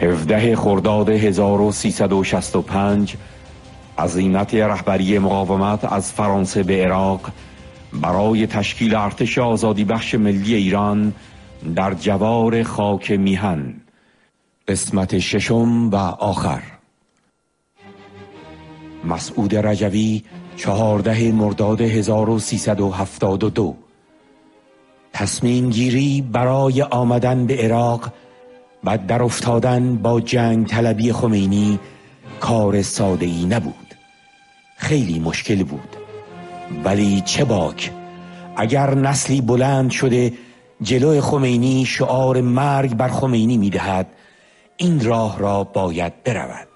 17 خرداد 1365 عزیمت رهبری مقاومت از فرانسه به عراق برای تشکیل ارتش آزادی بخش ملی ایران در جوار خاک میهن. قسمت ششم و آخر. مسعود رجوی 14 مرداد 1372. تصمیم گیری برای آمدن به عراق و در افتادن با جنگ طلبی خمینی کار ساده‌ای نبود. خیلی مشکل بود. ولی چه باک اگر نسلی بلند شده جلو خمینی شعار مرگ بر خمینی می‌دهد، این راه را باید برود.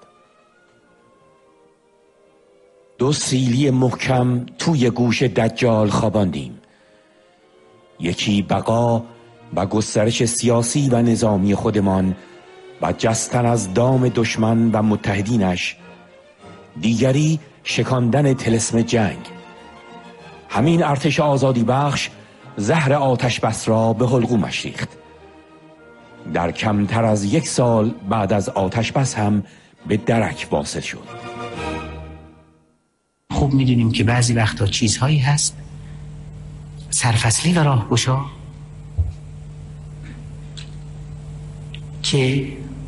2 سیلی محکم توی گوش دجال خواباندیم. یکی بقا و گسترش سیاسی و نظامی خودمان و جستن از دام دشمن و متحدینش، دیگری شکاندن طلسم جنگ. همین ارتش آزادی بخش زهر آتش بس را به حلقومش ریخت. در کمتر از 1 سال بعد از آتش بس هم به درک واصل شد. خوب میدونیم که بعضی وقتا چیزهایی هست سرفصلی و راهگشا که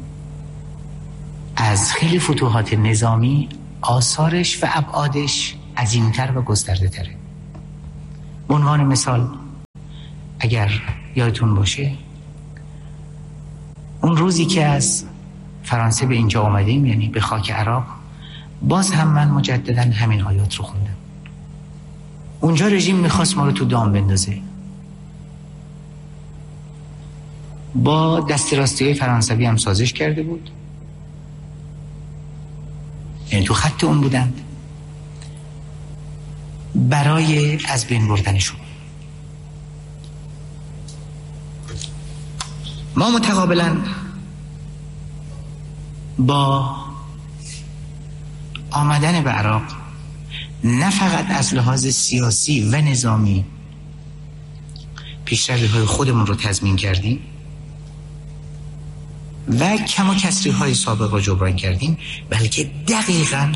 از خیلی فتوحات نظامی آثارش و ابعادش عظیمتر و گسترده تره. به عنوان مثال اگر یادتون باشه اون روزی که از فرانسه به اینجا آمدیم، یعنی به خاک عراق، باز هم من مجددا همین آیات رو خوندم. اونجا رژیم میخواست ما رو تو دام بندازه. با دست راستی فرانسوی هم سازش کرده بود، یعنی تو خط اون بودند برای از بین بردنشون. ما متقابلا با آمدن به عراق نه فقط از لحاظ سیاسی و نظامی پیشروی‌های خودمون رو تضمین کردیم و کم و کسری‌های سابق رو جبران کردیم، بلکه دقیقاً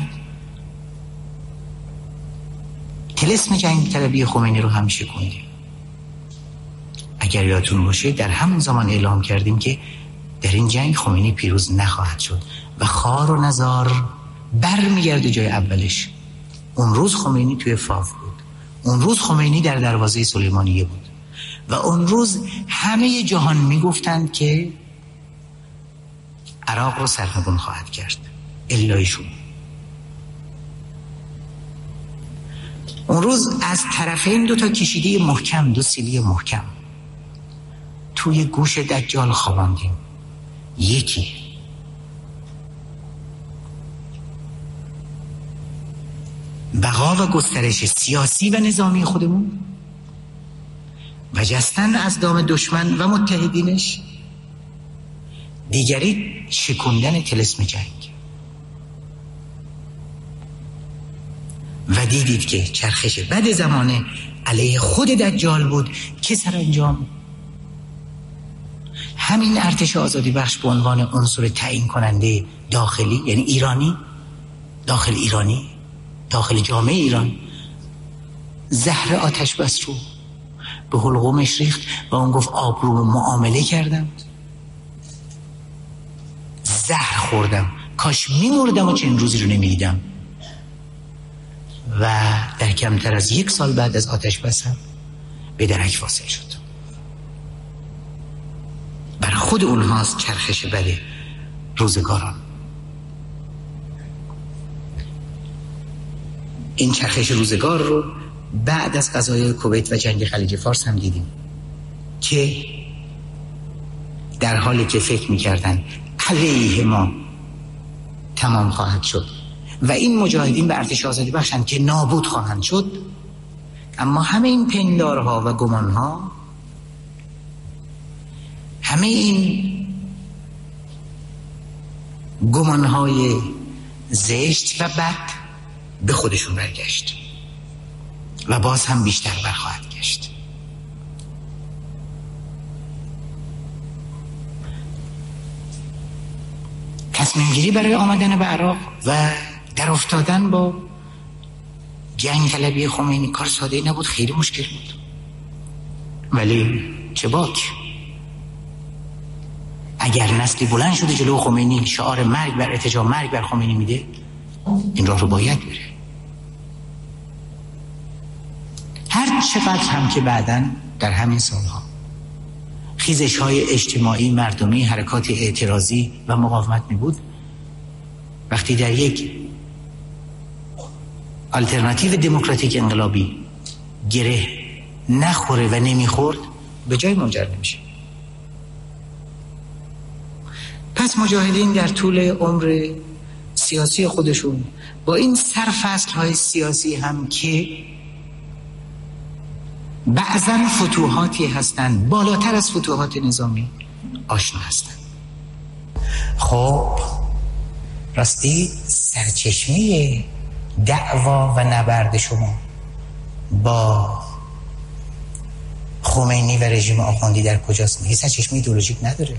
طلسم جنگ طلبی خمینی رو هم شکوندیم. اگر یادتون باشه در همون زمان اعلام کردیم که در این جنگ خمینی پیروز نخواهد شد و خار و نزار برمیگرده جای اولش. اون روز خمینی توی فاو بود، اون روز خمینی در دروازه سلیمانیه بود و اون روز همه جهان میگفتند که عراق رو سرنگون خواهد کرد. الهیشون اون روز از طرفین 2 کشیده محکم، 2 سیلی محکم توی گوش دجال خواباندیم. یکی بقا و گسترش سیاسی و نظامی خودمون و جستن از دام دشمن و متحدینش، دیگری شکوندن طلسم جنگ. و دیدید که چرخش بد زمانه علیه خود دجال بود که سرانجام همین ارتش آزادی بخش به عنوان عنصر تعیین کننده داخلی، یعنی ایرانی، داخل جامعه ایران، زهر آتش بس رو به حلقومش ریخت و اون گفت آبرو معامله کردم، زهر خوردم، کاش میمردم و چنین روزی رو نمیدیدم. و در کمتر از 1 سال بعد از آتش بس هم به درک واصل شد. بر خود اونهاست چرخش بد روزگاران. این چرخش روزگار رو بعد از قضایای کویت و جنگ خلیج فارس هم دیدیم که در حالی که فکر می‌کردن علیه ما تمام خواهد شد و این مجاهدین به ارتش آزادی بخشند که نابود خواهند شد، اما همه این پندارها و گمانها، همه این گمانهای زشت و بد به خودشون برگشت و باز هم بیشتر برخواهد گشت. تصمیم گیری برای آمدن به عراق و در افتادن با جنگ طلبی خمینی کار ساده‌ای نبود، خیلی مشکل بود. ولی چه باک، اگر نسلی بلند شده جلو خمینی شعار مرگ بر ارتجاع، مرگ بر خمینی میده، این راه رو باید بره. هر چقدر هم که بعداً در همین سالها خیزش‌های اجتماعی، مردمی، حرکات اعتراضی و مقاومت می بود، وقتی در یک آلترناتیو دموکراتیک انقلابی گره نخوره و نمیخورد، به جای منجر نمیشه. پس مجاهدین در طول عمر سیاسی خودشون با این سرفصل‌های سیاسی هم که بعضاً فتوحاتی هستند بالاتر از فتوحات نظامی آشنا هستند. خب راستی سرچشمه دعوا و نبرد شما با خمینی و رژیم آخوندی در کجاست؟ مگه سرچشمه ایدئولوژیک نداره؟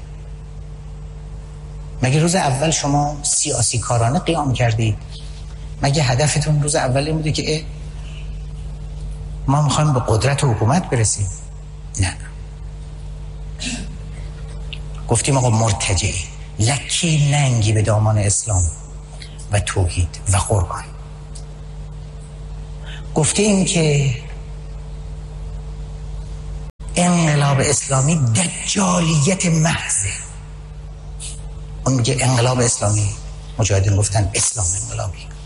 مگه روز اول شما سیاسی کارانه قیام کردید؟ مگه هدفتون روز اول این بوده که ما میخوایم به قدرت و حکومت برسیم؟ نه، گفتیم آقا مرتجع لکه ننگی به دامان اسلام و توحید و قرآن. گفتیم که انقلاب اسلامی دجالیت محضه. اون میگه انقلاب اسلامی، مجاهدین گفتن اسلام انقلابی.